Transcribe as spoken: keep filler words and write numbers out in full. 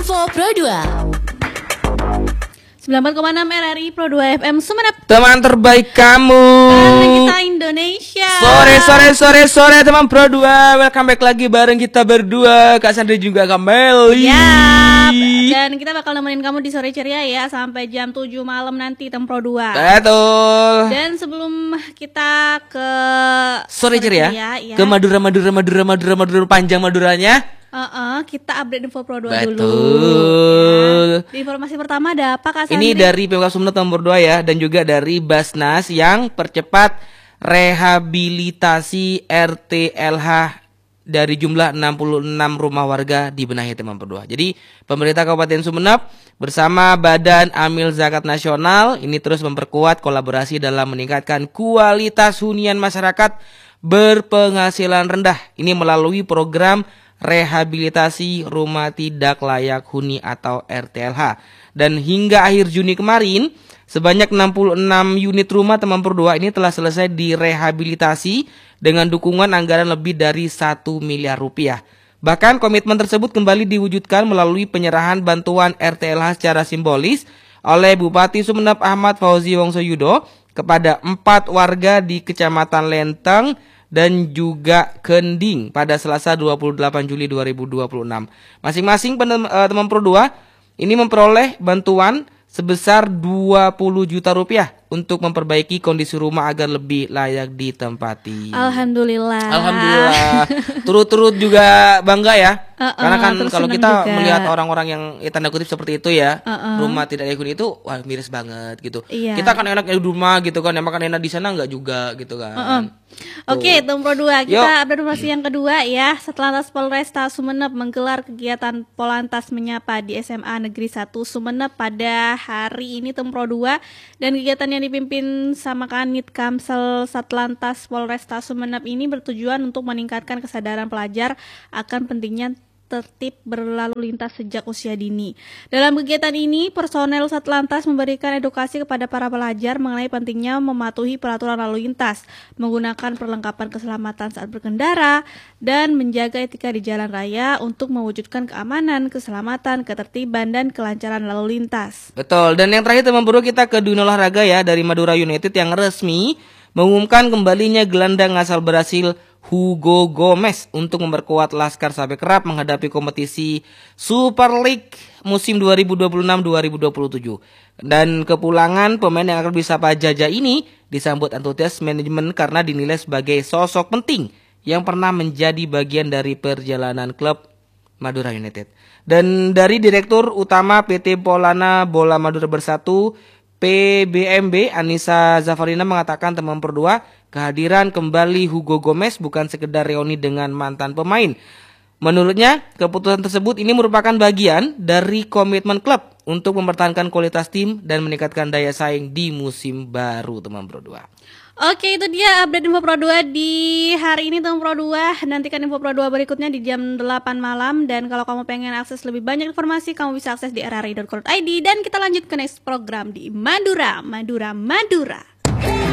Info Pro dua sembilan puluh empat koma enam R R I Pro dua F M Sumenep. Teman terbaik kamu. Karena kita Indonesia. Sore sore sore sore teman Pro dua. Welcome back lagi bareng kita berdua. Kak Sandri juga kembali. Ya. Dan kita bakal nemenin kamu di sore ceria ya sampai jam tujuh malam nanti Tem Pro dua. Betul. Dan sebelum kita ke sore, sore ceria, ceria ya. Ke Madura Madura Madura Madura Madura panjang Maduranya. Uh-uh, kita update info Pro dua Betul. dulu. Ya. Di informasi pertama ada apa Kak Sandri? Ini dari Pemkab Sumenep nomor dua ya, dan juga dari Basnas yang percepat rehabilitasi R T L H dari jumlah enam puluh enam rumah warga dibenahi teman Pro dua. Jadi pemerintah Kabupaten Sumenep bersama Badan Amil Zakat Nasional ini terus memperkuat kolaborasi dalam meningkatkan kualitas hunian masyarakat berpenghasilan rendah. Ini melalui program rehabilitasi rumah tidak layak huni atau R T L H. Dan hingga akhir Juni kemarin sebanyak enam puluh enam unit rumah teman Pro dua ini telah selesai direhabilitasi dengan dukungan anggaran lebih dari satu miliar rupiah. Bahkan komitmen tersebut kembali diwujudkan melalui penyerahan bantuan R T L H secara simbolis oleh Bupati Sumenep Ahmad Fauzi Wongsoyudo kepada empat warga di Kecamatan Lenteng dan juga Kending pada Selasa dua puluh delapan Juli dua ribu dua puluh enam. Masing-masing penem, uh, teman Pro dua ini memperoleh bantuan sebesar dua puluh juta rupiah untuk memperbaiki kondisi rumah agar lebih layak ditempati. Alhamdulillah. Alhamdulillah. Turut-turut juga bangga ya. Uh, uh, Karena kan kalau kita juga melihat orang-orang yang ya, tanda kutip seperti itu ya, uh, uh. rumah tidak layak huni itu wah miris banget gitu. Iya. Kita kan enak di rumah gitu kan, emang kan enak di sana enggak juga gitu kan. Uh, uh. Oke, okay, Tem Pro dua. Kita update informasi yang kedua ya. Satlantas Polresta Sumenep menggelar kegiatan Polantas Menyapa di S M A Negeri satu Sumenep pada hari ini Tem Pro dua, dan kegiatan yang dipimpin sama Kanit Kamsel Satlantas Polresta Sumenep ini bertujuan untuk meningkatkan kesadaran pelajar akan pentingnya tertib berlalu lintas sejak usia dini. Dalam kegiatan ini, personel Satlantas memberikan edukasi kepada para pelajar mengenai pentingnya mematuhi peraturan lalu lintas, menggunakan perlengkapan keselamatan saat berkendara, dan menjaga etika di jalan raya untuk mewujudkan keamanan, keselamatan, ketertiban, dan kelancaran lalu lintas. Betul, dan yang terakhir teman Bro, kita ke dunia olahraga ya, dari Madura United yang resmi mengumumkan kembalinya gelandang asal Brasil Hugo Gomez untuk memperkuat Laskar Sape Kerap menghadapi kompetisi Super League musim dua ribu dua puluh enam dua ribu dua puluh tujuh. Dan kepulangan pemain yang akan disapa Jaja ini disambut antusias manajemen karena dinilai sebagai sosok penting yang pernah menjadi bagian dari perjalanan klub Madura United. Dan dari Direktur Utama P T Polana Bola Madura Bersatu P B M B Anissa Zafarina mengatakan teman Pro dua, kehadiran kembali Hugo Gomez bukan sekedar reuni dengan mantan pemain. Menurutnya, keputusan tersebut ini merupakan bagian dari komitmen klub untuk mempertahankan kualitas tim dan meningkatkan daya saing di musim baru teman Pro dua. Oke, itu dia update info Pro dua di hari ini teman Pro dua. Nantikan info Pro dua berikutnya di jam delapan malam. Dan kalau kamu pengen akses lebih banyak informasi, kamu bisa akses di r r i dot co dot i d. Dan kita lanjut ke next program di Madura, Madura, Madura.